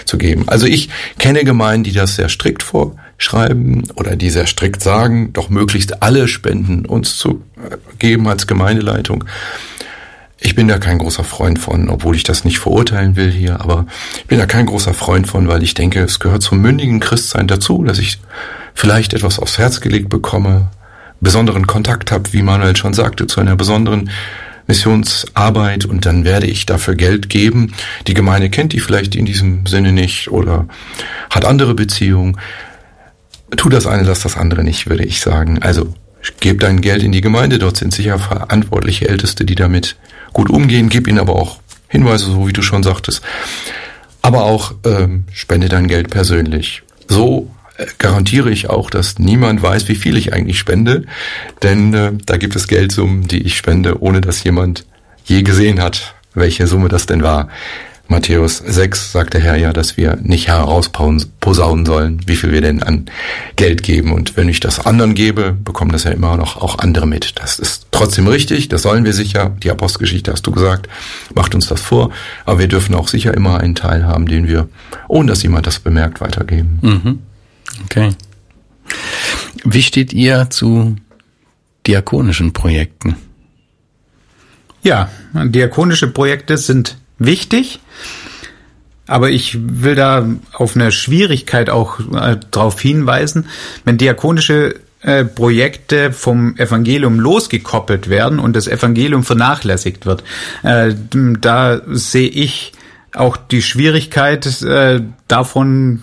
zu geben. Also ich kenne Gemeinden, die das sehr strikt vorschreiben oder die sehr strikt sagen, doch möglichst alle Spenden uns zu geben als Gemeindeleitung. Ich bin da kein großer Freund von, obwohl ich das nicht verurteilen will hier, aber ich bin da kein großer Freund von, weil ich denke, es gehört zum mündigen Christsein dazu, dass ich vielleicht etwas aufs Herz gelegt bekomme, besonderen Kontakt habe, wie Manuel schon sagte, zu einer besonderen Missionsarbeit und dann werde ich dafür Geld geben. Die Gemeinde kennt die vielleicht in diesem Sinne nicht oder hat andere Beziehungen. Tu das eine, lass das andere nicht, würde ich sagen. Also gib dein Geld in die Gemeinde, dort sind sicher verantwortliche Älteste, die damit gut umgehen. Gib ihnen aber auch Hinweise, so wie du schon sagtest. Aber auch spende dein Geld persönlich. So garantiere ich auch, dass niemand weiß, wie viel ich eigentlich spende, denn da gibt es Geldsummen, die ich spende, ohne dass jemand je gesehen hat, welche Summe das denn war. Matthäus 6 sagt der Herr ja, dass wir nicht herausposaunen sollen, wie viel wir denn an Geld geben. Und wenn ich das anderen gebe, bekommen das ja immer noch auch andere mit. Das ist trotzdem richtig, das sollen wir sicher. Die Apostelgeschichte, hast du gesagt, macht uns das vor. Aber wir dürfen auch sicher immer einen Teil haben, den wir, ohne dass jemand das bemerkt, weitergeben. Mhm. Okay. Wie steht ihr zu diakonischen Projekten? Ja, diakonische Projekte sind wichtig, aber ich will da auf eine Schwierigkeit auch darauf hinweisen, wenn diakonische Projekte vom Evangelium losgekoppelt werden und das Evangelium vernachlässigt wird. Da sehe ich auch die Schwierigkeit davon,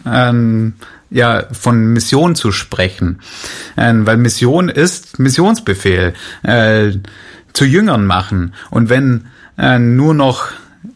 von Mission zu sprechen, weil Mission ist Missionsbefehl, zu Jüngern machen. Und wenn nur noch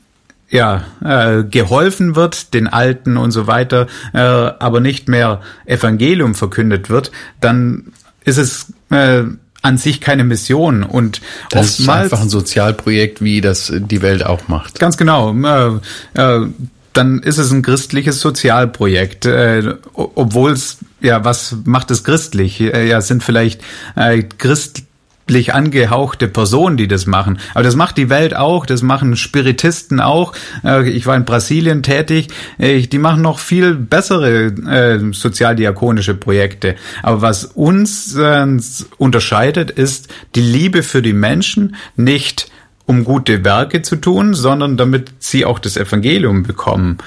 geholfen wird, den Alten und so weiter, aber nicht mehr Evangelium verkündet wird, dann ist es an sich keine Mission. Und das ist einfach ein Sozialprojekt, wie das die Welt auch macht. Ganz genau. Dann ist es ein christliches Sozialprojekt, obwohl es, was macht es christlich? Es sind vielleicht christlich angehauchte Personen, die das machen. Aber das macht die Welt auch, das machen Spiritisten auch. Ich war in Brasilien tätig, die machen noch viel bessere sozialdiakonische Projekte. Aber was uns unterscheidet, ist die Liebe für die Menschen, nicht um gute Werke zu tun, sondern damit sie auch das Evangelium bekommen.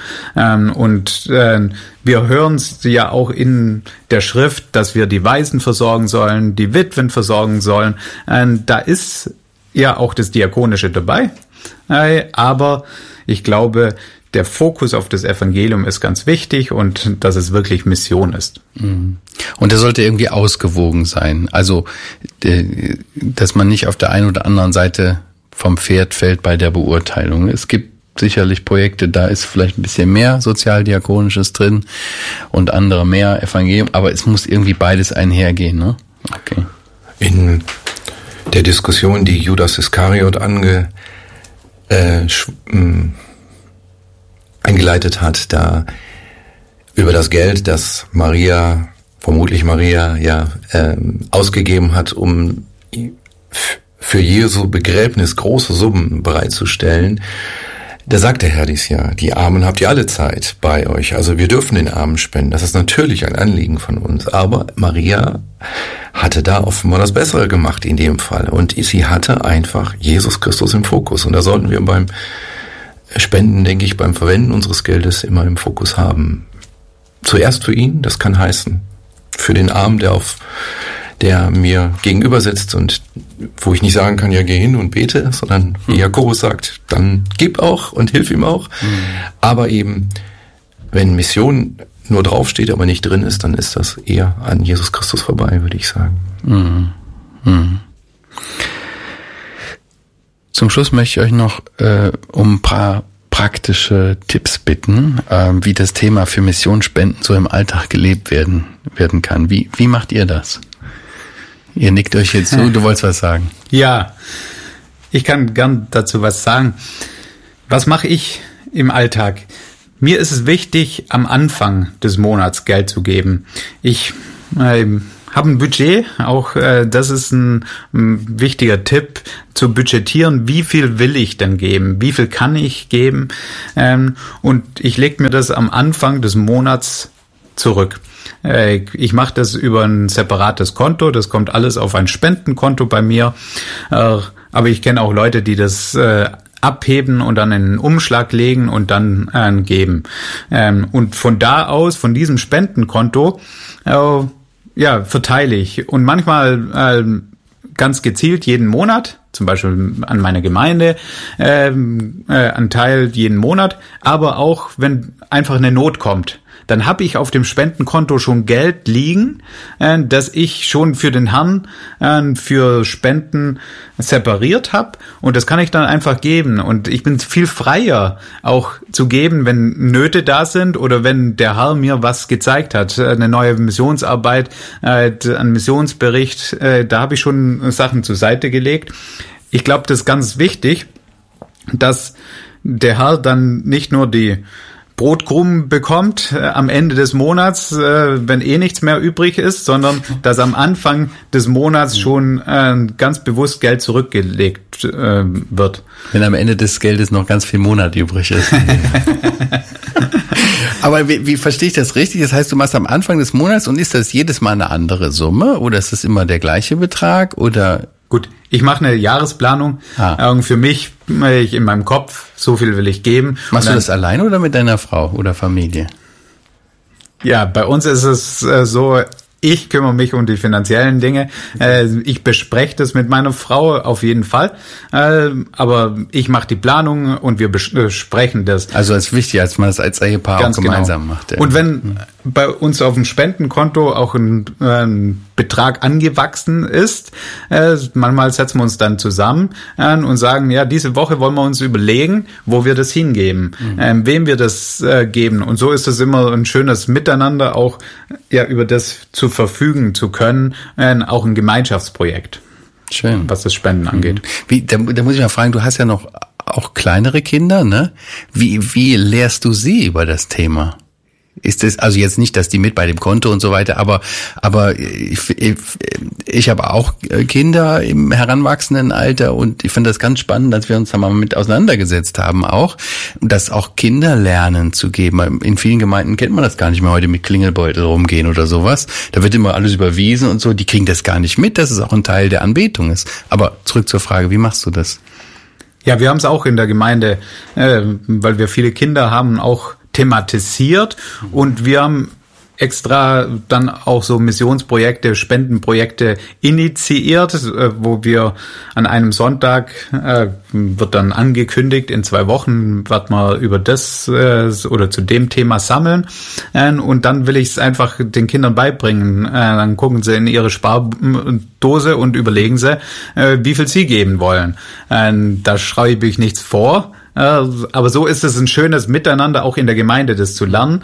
Wir hören es ja auch in der Schrift, dass wir die Waisen versorgen sollen, die Witwen versorgen sollen. Da ist ja auch das Diakonische dabei. Aber ich glaube, der Fokus auf das Evangelium ist ganz wichtig und dass es wirklich Mission ist. Und der sollte irgendwie ausgewogen sein. Also, dass man nicht auf der einen oder anderen Seite vom Pferd fällt bei der Beurteilung. Es gibt sicherlich Projekte, da ist vielleicht ein bisschen mehr Sozialdiakonisches drin und andere mehr Evangelium, aber es muss irgendwie beides einhergehen, ne? Okay. In der Diskussion, die Judas Iskariot eingeleitet hat, da über das Geld, das vermutlich Maria ausgegeben hat, um für Jesu Begräbnis große Summen bereitzustellen, da sagt der Herr dies ja, die Armen habt ihr alle Zeit bei euch, also wir dürfen den Armen spenden, das ist natürlich ein Anliegen von uns, aber Maria hatte da offenbar das Bessere gemacht in dem Fall und sie hatte einfach Jesus Christus im Fokus und da sollten wir beim Spenden, denke ich, beim Verwenden unseres Geldes immer im Fokus haben. Zuerst für ihn, das kann heißen, für den Armen, der mir gegenüber sitzt und wo ich nicht sagen kann, ja, geh hin und bete, sondern wie Jakobus sagt, dann gib auch und hilf ihm auch. Aber eben, wenn Mission nur draufsteht, aber nicht drin ist, dann ist das eher an Jesus Christus vorbei, würde ich sagen. Zum Schluss möchte ich euch noch um ein paar praktische Tipps bitten, wie das Thema für Missionsspenden so im Alltag gelebt werden kann. Wie macht ihr das? Ihr nickt euch jetzt zu, du wolltest was sagen. Ja, ich kann gern dazu was sagen. Was mache ich im Alltag? Mir ist es wichtig, am Anfang des Monats Geld zu geben. Ich habe ein Budget, auch das ist ein wichtiger Tipp, zu budgetieren, wie viel will ich denn geben, wie viel kann ich geben, und ich lege mir das am Anfang des Monats zurück. Ich mache das über ein separates Konto, das kommt alles auf ein Spendenkonto bei mir, aber ich kenne auch Leute, die das abheben und dann in einen Umschlag legen und dann geben. Und von da aus, von diesem Spendenkonto, verteile ich. Und manchmal ganz gezielt jeden Monat, zum Beispiel an meine Gemeinde, einen Teil jeden Monat, aber auch, wenn einfach eine Not kommt. Dann habe ich auf dem Spendenkonto schon Geld liegen, das ich schon für den Herrn für Spenden separiert habe, und das kann ich dann einfach geben, und ich bin viel freier auch zu geben, wenn Nöte da sind oder wenn der Herr mir was gezeigt hat, eine neue Missionsarbeit, ein Missionsbericht, da habe ich schon Sachen zur Seite gelegt. Ich glaube, das ist ganz wichtig, dass der Herr dann nicht nur die Brotkrumen bekommt am Ende des Monats, wenn nichts mehr übrig ist, sondern dass am Anfang des Monats schon ganz bewusst Geld zurückgelegt wird. Wenn am Ende des Geldes noch ganz viel Monat übrig ist. Aber wie verstehe ich das richtig? Das heißt, du machst am Anfang des Monats, und ist das jedes Mal eine andere Summe oder ist das immer der gleiche Betrag oder? Gut, ich mache eine Jahresplanung für mich, in meinem Kopf, so viel will ich geben. Machst du das alleine oder mit deiner Frau oder Familie? Ja, bei uns ist es so, ich kümmere mich um die finanziellen Dinge. Ich bespreche das mit meiner Frau auf jeden Fall. Aber ich mache die Planung und wir besprechen das. Also es ist wichtig, als man das als Ehepaar ganz auch gemeinsam macht. Ja. Und wenn bei uns auf dem Spendenkonto auch ein Betrag angewachsen ist, manchmal setzen wir uns dann zusammen und sagen, ja, diese Woche wollen wir uns überlegen, wo wir das hingeben, wem wir das geben. Und so ist es immer ein schönes Miteinander, auch über das zur verfügen zu können, auch ein Gemeinschaftsprojekt. Schön. Was das Spenden angeht. Da muss ich mal fragen, du hast ja noch auch kleinere Kinder, ne? Wie lehrst du sie über das Thema? Ist es also jetzt nicht, dass die mit bei dem Konto und so weiter, aber ich habe auch Kinder im heranwachsenden Alter, und ich finde das ganz spannend, dass wir uns da mal mit auseinandergesetzt haben auch, dass auch Kinder lernen zu geben. In vielen Gemeinden kennt man das gar nicht mehr, heute mit Klingelbeutel rumgehen oder sowas. Da wird immer alles überwiesen und so, die kriegen das gar nicht mit, dass es auch ein Teil der Anbetung ist. Aber zurück zur Frage, wie machst du das? Ja, wir haben es auch in der Gemeinde, weil wir viele Kinder haben, auch thematisiert, und wir haben extra dann auch so Missionsprojekte, Spendenprojekte initiiert, wo wir an einem Sonntag, wird dann angekündigt, in 2 Wochen wird man über das oder zu dem Thema sammeln, und dann will ich es einfach den Kindern beibringen. Dann gucken sie in ihre Spardose und überlegen sie, wie viel sie geben wollen. Da schreibe ich nichts vor, aber so ist es ein schönes Miteinander, auch in der Gemeinde, das zu lernen.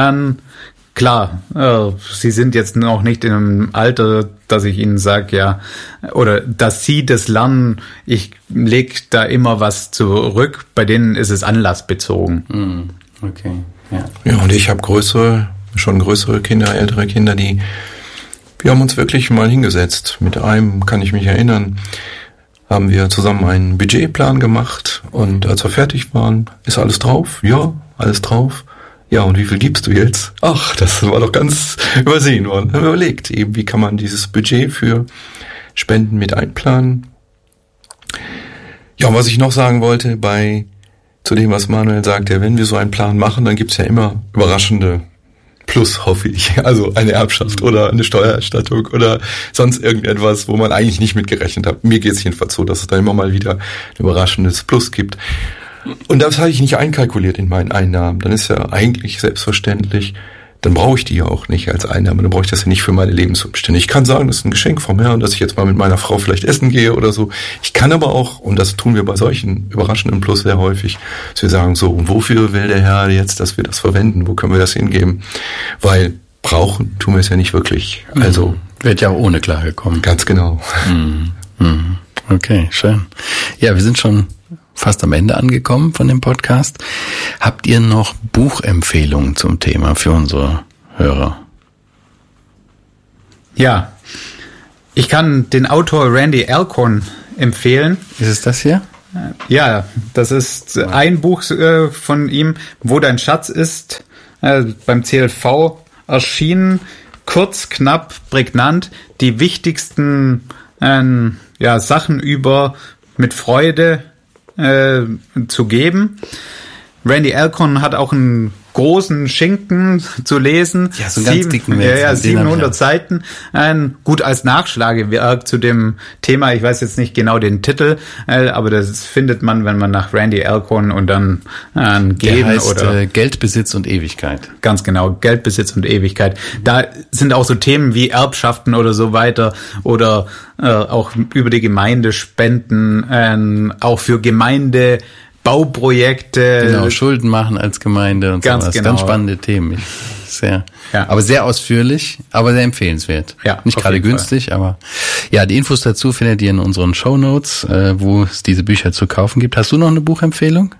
Klar, sie sind jetzt noch nicht in einem Alter, dass ich ihnen sage, oder dass sie das lernen, ich lege da immer was zurück, bei denen ist es anlassbezogen. Okay, ja, und ich habe schon größere Kinder, ältere Kinder, wir haben uns wirklich mal hingesetzt. Mit einem, kann ich mich erinnern, haben wir zusammen einen Budgetplan gemacht, und als wir fertig waren, ist alles drauf? Ja, alles drauf. Ja, und wie viel gibst du jetzt? Ach, das war doch ganz übersehen worden. Dann haben wir überlegt, eben, wie kann man dieses Budget für Spenden mit einplanen? Ja, und was ich noch sagen wollte, zu dem, was Manuel sagte, wenn wir so einen Plan machen, dann gibt's ja immer überraschende Plus, hoffe ich. Also eine Erbschaft oder eine Steuererstattung oder sonst irgendetwas, wo man eigentlich nicht mitgerechnet hat. Mir geht's jedenfalls so, dass es da immer mal wieder ein überraschendes Plus gibt. Und das habe ich nicht einkalkuliert in meinen Einnahmen. Dann ist ja eigentlich selbstverständlich, dann brauche ich die ja auch nicht als Einnahme. Dann brauche ich das ja nicht für meine Lebensumstände. Ich kann sagen, das ist ein Geschenk vom Herrn, dass ich jetzt mal mit meiner Frau vielleicht essen gehe oder so. Ich kann aber auch, und das tun wir bei solchen überraschenden Plus sehr häufig, dass wir sagen, so, und wofür will der Herr jetzt, dass wir das verwenden? Wo können wir das hingeben? Weil brauchen tun wir es ja nicht wirklich. Also wird ja auch ohne Klage kommen. Ganz genau. Okay, schön. Ja, wir sind schon fast am Ende angekommen von dem Podcast. Habt ihr noch Buchempfehlungen zum Thema für unsere Hörer? Ja, ich kann den Autor Randy Alcorn empfehlen. Ist es das hier? Ja, das ist ein Buch von ihm, Wo dein Schatz ist, beim CLV erschienen, kurz, knapp, prägnant, die wichtigsten Sachen über mit Freude zu geben. Randy Alcorn hat auch einen großen Schinken zu lesen. Ja, so einen ganz dicken 700 Seiten. Gut als Nachschlagewerk zu dem Thema. Ich weiß jetzt nicht genau den Titel, aber das findet man, wenn man nach Randy Alcorn und dann geben. Der heißt, oder Geld, Besitz und Ewigkeit. Ganz genau, Geld, Besitz und Ewigkeit. Da sind auch so Themen wie Erbschaften oder so weiter oder auch über die Gemeindespenden, auch für Bauprojekte. Genau, Schulden machen als Gemeinde und ganz sowas. genau. Ganz spannende Themen. Aber sehr ausführlich, aber sehr empfehlenswert. Ja, nicht gerade günstig, aber ja, die Infos dazu findet ihr in unseren Shownotes, wo es diese Bücher zu kaufen gibt. Hast du noch eine Buchempfehlung?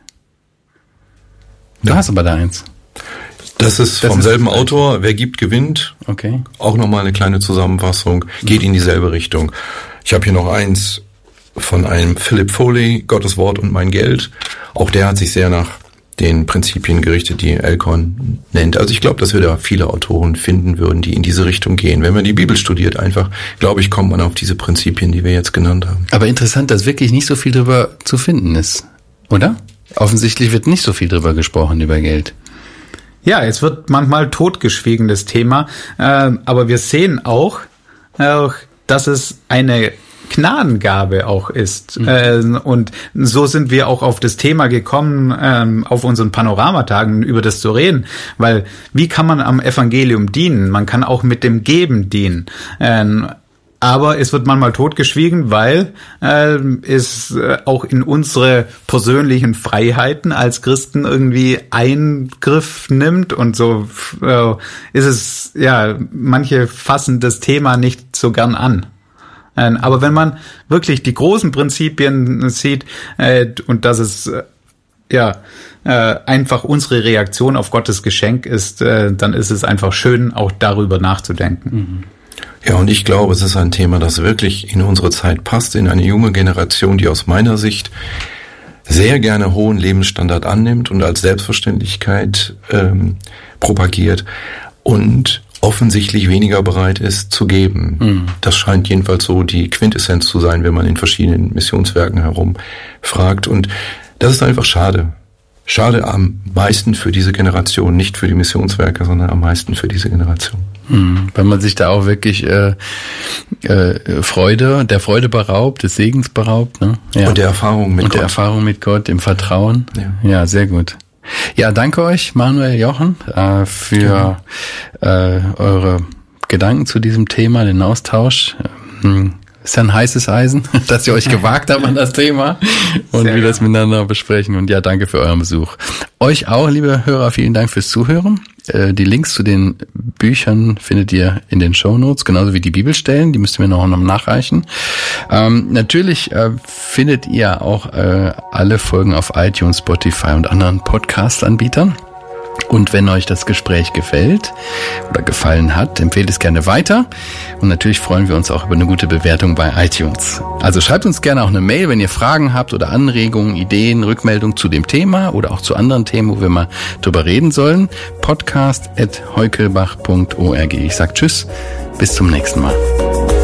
Du hast aber da eins. Das ist vom selben Autor. Wer gibt, gewinnt. Okay. Auch nochmal eine kleine Zusammenfassung. Geht in dieselbe Richtung. Ich habe hier noch eins von einem Philip Foley, Gottes Wort und mein Geld. Auch der hat sich sehr nach den Prinzipien gerichtet, die Alcorn nennt. Also ich glaube, dass wir da viele Autoren finden würden, die in diese Richtung gehen. Wenn man die Bibel studiert, einfach, glaube ich, kommt man auf diese Prinzipien, die wir jetzt genannt haben. Aber interessant, dass wirklich nicht so viel drüber zu finden ist, oder? Offensichtlich wird nicht so viel drüber gesprochen, über Geld. Ja, es wird manchmal totgeschwiegen, das Thema. Aber wir sehen auch, dass es eine Gnadengabe auch ist. Und so sind wir auch auf das Thema gekommen, auf unseren Panoramatagen über das zu reden. Weil wie kann man am Evangelium dienen? Man kann auch mit dem Geben dienen. Aber es wird manchmal totgeschwiegen, weil es auch in unsere persönlichen Freiheiten als Christen irgendwie Eingriff nimmt. Und so ist es, ja, manche fassen das Thema nicht so gern an. Aber wenn man wirklich die großen Prinzipien sieht und dass es einfach unsere Reaktion auf Gottes Geschenk ist, dann ist es einfach schön, auch darüber nachzudenken. Mhm. Ja, und ich glaube, es ist ein Thema, das wirklich in unsere Zeit passt, in eine junge Generation, die aus meiner Sicht sehr gerne hohen Lebensstandard annimmt und als Selbstverständlichkeit propagiert und offensichtlich weniger bereit ist zu geben. Mhm. Das scheint jedenfalls so die Quintessenz zu sein, wenn man in verschiedenen Missionswerken herumfragt. Und das ist einfach schade. Schade am meisten für diese Generation, nicht für die Missionswerke, sondern am meisten für diese Generation. Weil man sich da auch wirklich der Freude beraubt, des Segens beraubt, ne? Ja. Und der Erfahrung mit Gott. Und der Erfahrung mit Gott, im Vertrauen. Ja, sehr gut. Ja, danke euch, Manuel, Jochen, für eure Gedanken zu diesem Thema, den Austausch. Ist ja ein heißes Eisen, dass ihr euch gewagt habt an das Thema und wir das miteinander besprechen. Und ja, danke für euren Besuch. Euch auch, liebe Hörer, vielen Dank fürs Zuhören. Die Links zu den Büchern findet ihr in den Shownotes, genauso wie die Bibelstellen, die müsst ihr mir noch nachreichen. Natürlich findet ihr auch alle Folgen auf iTunes, Spotify und anderen Podcast-Anbietern. Und wenn euch das Gespräch gefällt oder gefallen hat, empfehlt es gerne weiter. Und natürlich freuen wir uns auch über eine gute Bewertung bei iTunes. Also schreibt uns gerne auch eine Mail, wenn ihr Fragen habt oder Anregungen, Ideen, Rückmeldungen zu dem Thema oder auch zu anderen Themen, wo wir mal drüber reden sollen. podcast@heukelbach.org. Ich sage Tschüss, bis zum nächsten Mal.